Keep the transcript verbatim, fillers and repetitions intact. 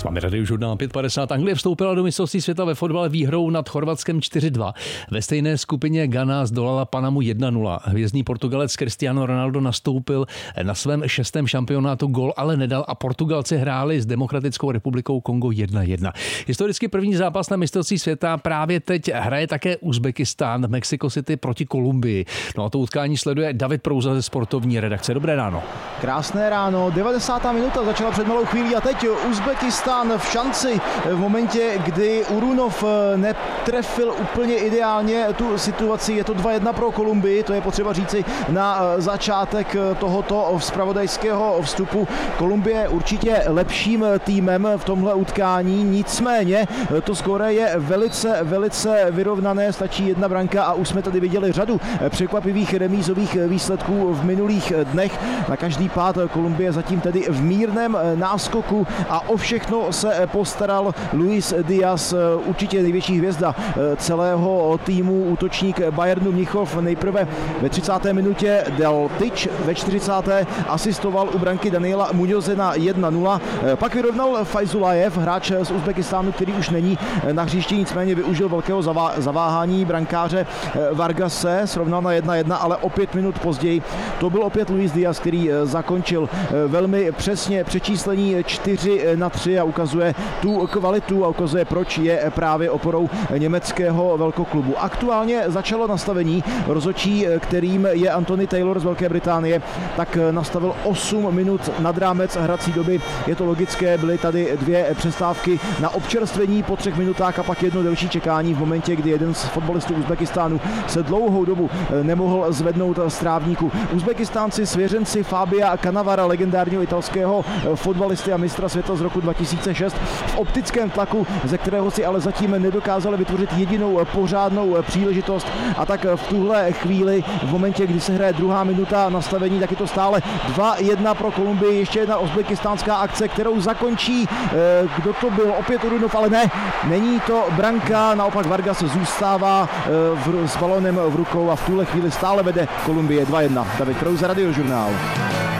S vámi Radiožurnál pět padesát. Anglie vstoupila do mistrovství světa ve fotbale výhrou nad Chorvatskem čtyři dva. Ve stejné skupině Ghana zdolala Panamu jedna nula. Hvězdný Portugalec Cristiano Ronaldo nastoupil na svém šestém šampionátu, gól ale nedal a Portugalci hráli s Demokratickou republikou Kongo jedna jedna. Historicky první zápas na mistrovství světa právě teď hraje také Uzbekistán v Mexico City proti Kolumbii. No a to utkání sleduje David Prouza ze sportovní redakce. Dobré ráno. Krásné ráno, devadesátá minuta začala před malou chvílí a teď Uzbekistán v šanci v momentě, kdy Urunov netrefil úplně ideálně tu situaci. Je to dva jedna pro Kolumbii, to je potřeba říci na začátek tohoto zpravodajského vstupu. Kolumbie určitě lepším týmem v tomhle utkání, nicméně to skóre je velice, velice vyrovnané, stačí jedna branka a už jsme tady viděli řadu překvapivých remízových výsledků v minulých dnech. Na každý pád Kolumbie zatím tedy v mírném náskoku a o všechno se postaral Luis Díaz, určitě největší hvězda celého týmu, útočník Bayernu Mnichov. Nejprve ve třicáté minutě dal tyč, ve čtyřicáté asistoval u branky Daniela Muñoze na jedna nula. Pak vyrovnal Fajzulajev, hráč z Uzbekistánu, který už není na hřišti, nicméně využil velkého zaváhání brankáře Vargase, srovnal na jedna jedna, ale o pět minut později to byl opět Luis Díaz, který zakončil velmi přesně přečíslení čtyři na tři a ukazuje tu kvalitu a ukazuje, proč je právě oporou německého velkoklubu. Aktuálně začalo nastavení. Rozhodčí, kterým je Anthony Taylor z Velké Británie, tak nastavil osm minut nad rámec hrací doby. Je to logické, byly tady dvě přestávky na občerstvení po třech minutách a pak jedno delší čekání v momentě, kdy jeden z fotbalistů Uzbekistánu se dlouhou dobu nemohl zvednout z trávníku. Uzbekistánci svěřenci Fabia Cannavara, legendárního italského fotbalisty a mistra světa z roku dva tisíce šest, v optickém tlaku, ze kterého si ale zatím nedokázali vytvořit jedinou pořádnou příležitost, a tak v tuhle chvíli, v momentě, kdy se hraje druhá minuta nastavení, tak je to stále dva jedna pro Kolumbii. Ještě jedna uzbekistánská akce, kterou zakončí, kdo to byl, opět Urunov, ale ne, není to branka, naopak Vargas zůstává v, s balonem v rukou a v tuhle chvíli stále vede Kolumbie dva jedna. David Prouza, Radiožurnál.